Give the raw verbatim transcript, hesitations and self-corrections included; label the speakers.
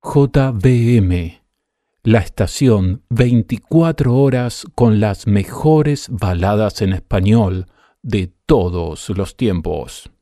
Speaker 1: J B M, la estación veinticuatro horas con las mejores baladas en español de todos los tiempos.